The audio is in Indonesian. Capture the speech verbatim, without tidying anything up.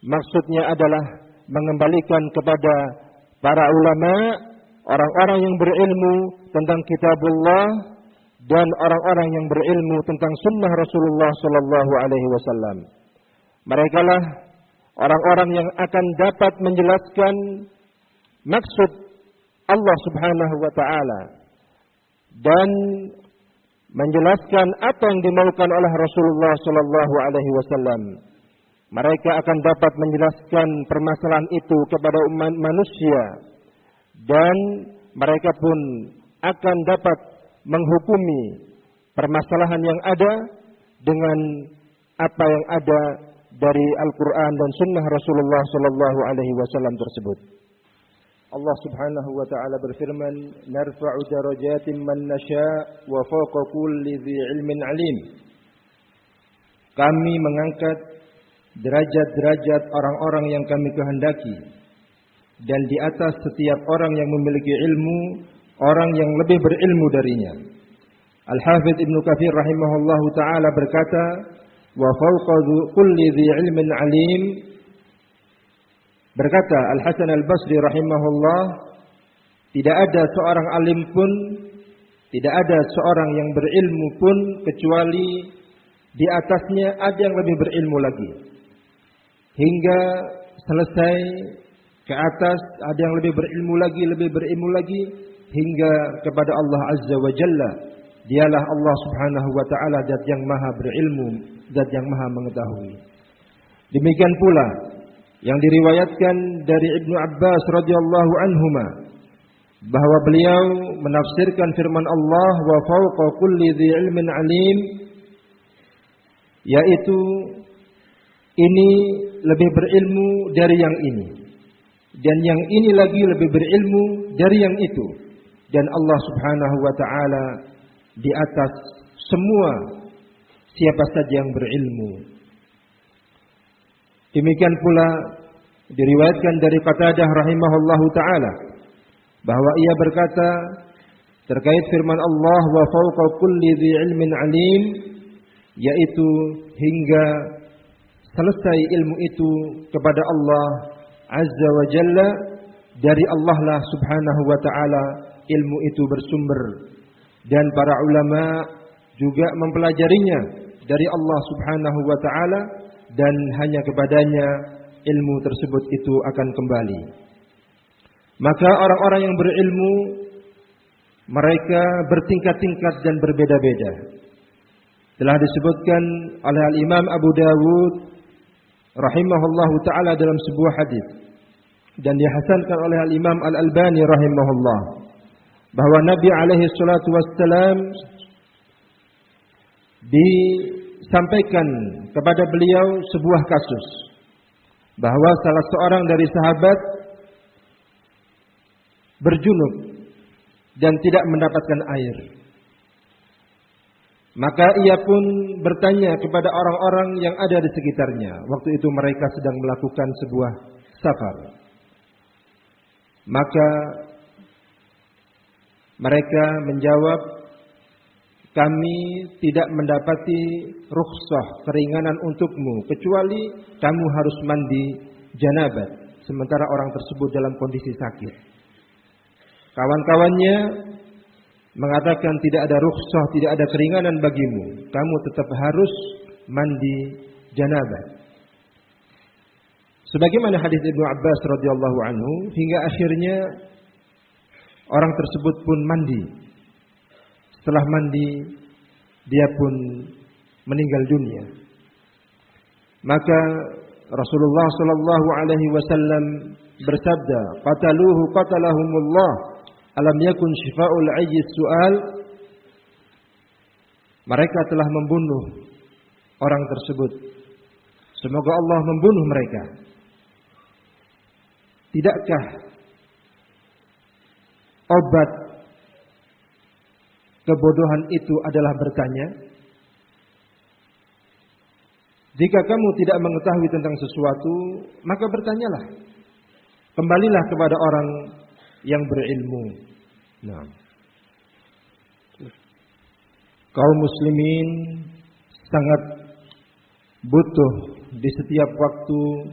maksudnya adalah mengembalikan kepada para ulama, orang-orang yang berilmu tentang kitabullah dan orang-orang yang berilmu tentang sunnah Rasulullah sallallahu alaihi wasallam. Merekalah orang-orang yang akan dapat menjelaskan maksud Allah Subhanahu wa taala dan menjelaskan apa yang dimaukan oleh Rasulullah sallallahu alaihi wasallam. Mereka akan dapat menjelaskan permasalahan itu kepada umat manusia dan mereka pun akan dapat menghukumi permasalahan yang ada dengan apa yang ada dari Al-Quran dan Sunnah Rasulullah sallallahu alaihi wasallam tersebut. Allah Subhanahu wa taala berfirman, "Narfa'u darajatin man nasha' wa fawqa kulli dhi 'ilmin 'alim." Kami mengangkat derajat-derajat orang-orang yang kami kehendaki dan di atas setiap orang yang memiliki ilmu, orang yang lebih berilmu darinya. Al-Hafidz Ibnu Katsir rahimahullahu taala berkata, "Wa fawqa kulli dhi 'ilmin 'alim." Berkata Al-Hasan Al-Basri rahimahullah, tidak ada seorang alim pun, tidak ada seorang yang berilmu pun kecuali di atasnya ada yang lebih berilmu lagi. Hingga selesai ke atas ada yang lebih berilmu lagi, lebih berilmu lagi hingga kepada Allah Azza wa Jalla. Dialah Allah Subhanahu wa taala zat yang maha berilmu, zat yang maha mengetahui. Demikian pula yang diriwayatkan dari Ibnu Abbas radhiyallahu anhuma bahwa beliau menafsirkan firman Allah wa fawqa kulli dhi ilmin alim, yaitu ini lebih berilmu dari yang ini dan yang ini lagi lebih berilmu dari yang itu, dan Allah Subhanahu wa taala di atas semua siapa saja yang berilmu. Demikian pula diriwayatkan dari Qatadah rahimahullahu taala bahwa ia berkata terkait firman Allah wa fawqa kulli dhi ilmin alim, yaitu hingga selesai ilmu itu kepada Allah Azza wa Jalla, dari Allah lah Subhanahu wa taala ilmu itu bersumber, dan para ulama juga mempelajarinya dari Allah Subhanahu wa taala, dan hanya kepadanya ilmu tersebut itu akan kembali. Maka orang-orang yang berilmu mereka bertingkat-tingkat dan berbeda-beda. Telah disebutkan oleh Al-Imam Abu Dawud rahimahullahu taala dalam sebuah hadis dan dihasankan oleh Al-Imam Al-Albani rahimahullah bahwa Nabi alaihi salatu wassalam disampaikan kepada beliau sebuah kasus bahwa salah seorang dari sahabat berjunub dan tidak mendapatkan air. Maka ia pun bertanya kepada orang-orang yang ada di sekitarnya. Waktu itu mereka sedang melakukan sebuah safar. Maka mereka menjawab, kami tidak mendapati rukhsah, keringanan untukmu, kecuali kamu harus mandi janabat, sementara orang tersebut dalam kondisi sakit. Kawan-kawannya mengatakan tidak ada rukhsah, tidak ada keringanan bagimu, kamu tetap harus mandi janabat. Sebagaimana hadis Ibnu Abbas radhiyallahu anhu, hingga akhirnya orang tersebut pun mandi. Setelah mandi, dia pun meninggal dunia. Maka Rasulullah sallallahu alaihi wasallam bersabda, "Qataluhu qatalahumullah, alam yakun syifa'ul 'ayyi su'al." Mereka telah membunuh orang tersebut. Semoga Allah membunuh mereka. Tidakkah obat kebodohan itu adalah bertanya? Jika kamu tidak mengetahui tentang sesuatu, maka bertanyalah. Kembalilah kepada orang yang berilmu. Nah, kaum muslimin sangat butuh di setiap waktu